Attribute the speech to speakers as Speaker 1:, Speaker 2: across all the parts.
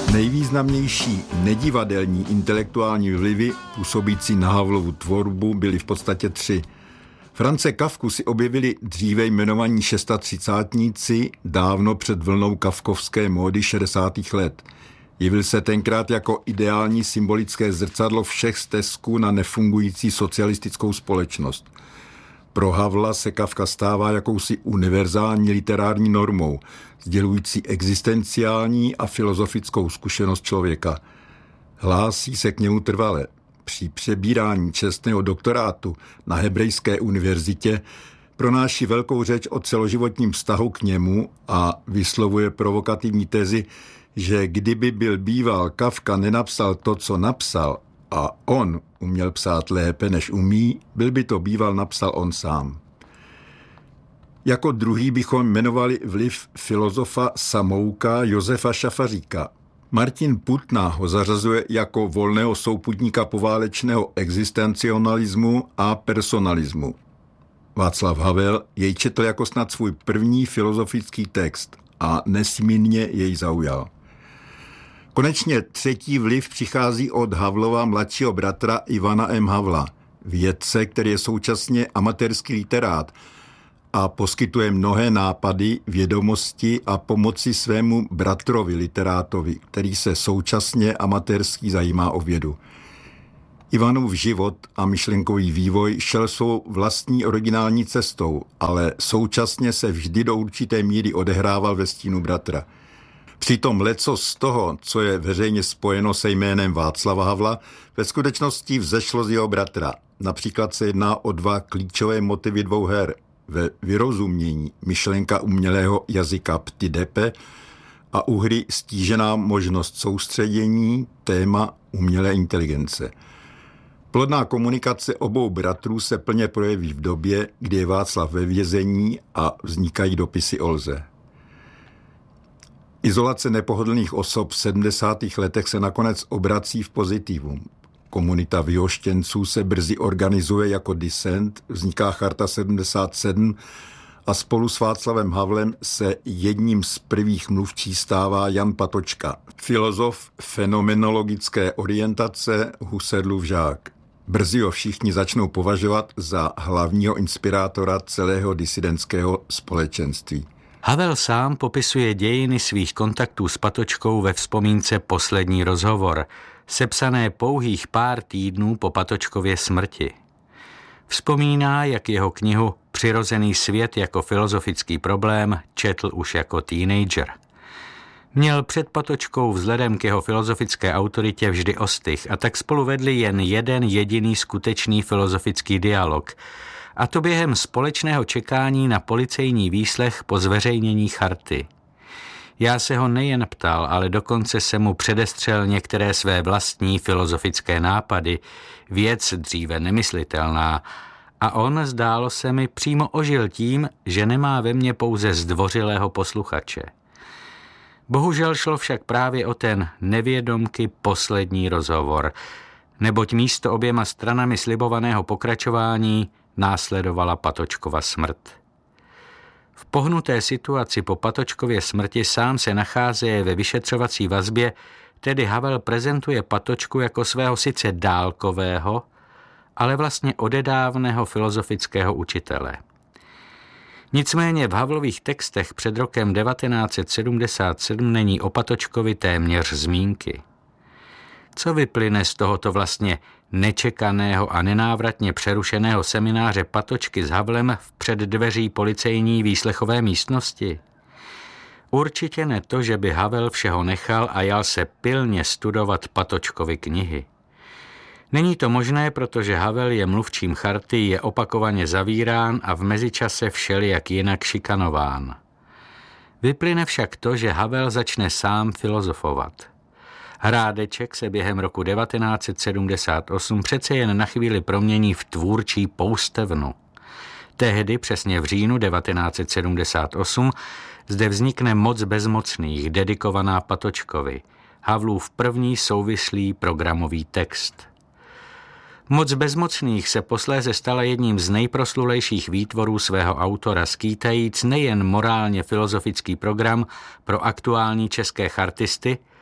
Speaker 1: Nejvýznamnější nedivadelní intelektuální vlivy působící na Havlovu tvorbu byly v podstatě 3. Franze Kafku si objevili dříve jmenovaní šestadřicátníci dávno před vlnou kafkovské módy 60. let. Jevil se tenkrát jako ideální symbolické zrcadlo všech stesků na nefungující socialistickou společnost. Pro Havla se Kafka stává jakousi univerzální literární normou, sdělující existenciální a filozofickou zkušenost člověka. Hlásí se k němu trvale. Při přebírání čestného doktorátu na Hebrejské univerzitě pronáší velkou řeč o celoživotním vztahu k němu a vyslovuje provokativní tezi, že kdyby byl býval Kafka nenapsal to, co napsal, a on uměl psát lépe, než umí, byl by to býval napsal on sám. Jako druhý bychom jmenovali vliv filozofa samouka Josefa Šafaříka. Martin Putna ho zařazuje jako volného souputníka poválečného existencionalismu a personalismu. Václav Havel jej četl jako snad svůj první filozofický text a nesmírně jej zaujal. Konečně třetí vliv přichází od Havlova mladšího bratra Ivana M. Havla, vědce, který je současně amatérský literát a poskytuje mnohé nápady, vědomosti a pomoci svému bratrovi literátovi, který se současně amatérsky zajímá o vědu. Ivanův život a myšlenkový vývoj šel svou vlastní originální cestou, ale současně se vždy do určité míry odehrával ve stínu bratra. Přitom lecos z toho, co je veřejně spojeno se jménem Václava Havla, ve skutečnosti vzešlo z jeho bratra. Například se jedná o 2 klíčové motivy 2 her. Ve vyrozumění myšlenka umělého jazyka ptidepe a u hry stížená možnost soustředění, téma umělé inteligence. Plodná komunikace obou bratrů se plně projeví v době, kdy je Václav ve vězení a vznikají dopisy Olze. Izolace nepohodlných osob v 70. letech se nakonec obrací v pozitivum. Komunita vyhoštěnců se brzy organizuje jako disent, vzniká Charta 77 a spolu s Václavem Havlem se jedním z prvních mluvčích stává Jan Patočka, filozof fenomenologické orientace, Husserlův žák. Brzy ho všichni začnou považovat za hlavního inspirátora celého disidentského společenství.
Speaker 2: Havel sám popisuje dějiny svých kontaktů s Patočkou ve vzpomínce Poslední rozhovor, sepsané pouhých pár týdnů po Patočkově smrti. Vzpomíná, jak jeho knihu Přirozený svět jako filozofický problém četl už jako teenager. Měl před Patočkou vzhledem k jeho filozofické autoritě vždy ostych a tak spolu vedli jen jeden jediný skutečný filozofický dialog, a to během společného čekání na policejní výslech po zveřejnění charty. Já se ho nejen ptal, ale dokonce se mu předestřel některé své vlastní filozofické nápady, věc dříve nemyslitelná, a on, zdálo se mi, přímo ožil tím, že nemá ve mně pouze zdvořilého posluchače. Bohužel šlo však právě o ten nevědomky poslední rozhovor, neboť místo oběma stranami slibovaného pokračování následovala Patočkova smrt. V pohnuté situaci po Patočkově smrti sám se nacházeje ve vyšetřovací vazbě, tedy Havel prezentuje Patočku jako svého sice dálkového, ale vlastně odedávného filozofického učitele. Nicméně v Havlových textech před rokem 1977 není o Patočkovi téměř zmínky. Co vyplyne z tohoto vlastně nečekaného a nenávratně přerušeného semináře Patočky s Havlem v předdveří policejní výslechové místnosti? Určitě ne to, že by Havel všeho nechal a jal se pilně studovat Patočkovy knihy. Není to možné, protože Havel je mluvčím charty, je opakovaně zavírán a v mezičase všelijak jinak šikanován. Vyplyne však to, že Havel začne sám filozofovat. Hrádeček se během roku 1978 přece jen na chvíli promění v tvůrčí poustevnu. Tehdy, přesně v říjnu 1978, zde vznikne Moc bezmocných, dedikovaná Patočkovi, Havlův první souvislý programový text. Moc bezmocných se posléze stala jedním z nejproslulejších výtvorů svého autora, skýtajíc nejen morálně filozofický program pro aktuální české chartisty,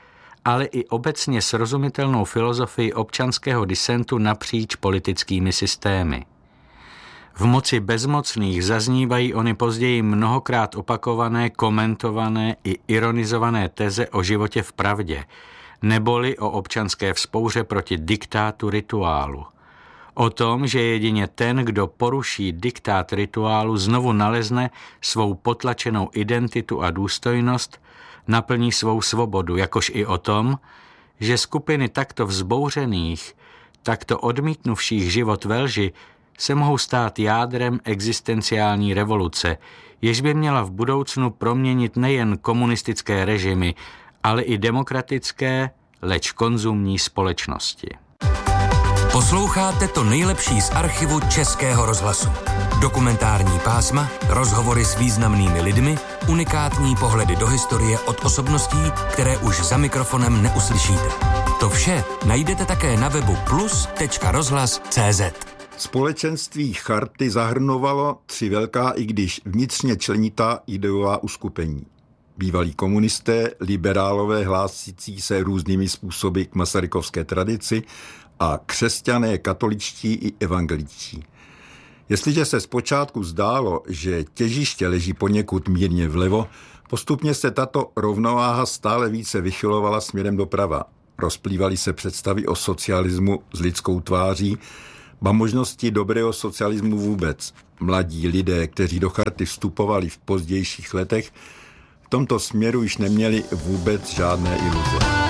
Speaker 2: ale i obecně srozumitelnou filozofii občanského disentu napříč politickými systémy. V Moci bezmocných zaznívají ony později mnohokrát opakované, komentované i ironizované teze o životě v pravdě, neboli o občanské vzpouře proti diktátu rituálu. O tom, že jedině ten, kdo poruší diktát rituálu, znovu nalezne svou potlačenou identitu a důstojnost, naplní svou svobodu, jakož i o tom, že skupiny takto vzbouřených, takto odmítnuvších život ve lži se mohou stát jádrem existenciální revoluce, jež by měla v budoucnu proměnit nejen komunistické režimy, ale i demokratické, leč konzumní společnosti.
Speaker 3: Posloucháte to nejlepší z archivu Českého rozhlasu. Dokumentární pásma, rozhovory s významnými lidmi, unikátní pohledy do historie od osobností, které už za mikrofonem neuslyšíte. To vše najdete také na webu plus.rozhlas.cz.
Speaker 1: Společenství charty zahrnovalo 3 velká, i když vnitřně členitá ideová uskupení. Bývalí komunisté, liberálové hlásící se různými způsoby k masarykovské tradici a křesťané katoličtí i evangeličtí. Jestliže se zpočátku zdálo, že těžiště leží poněkud mírně vlevo, postupně se tato rovnováha stále více vychylovala směrem doprava. Rozplývaly se představy o socialismu s lidskou tváří, ba možnosti dobrého socialismu vůbec. Mladí lidé, kteří do charty vstupovali v pozdějších letech, v tomto směru již neměli vůbec žádné iluze.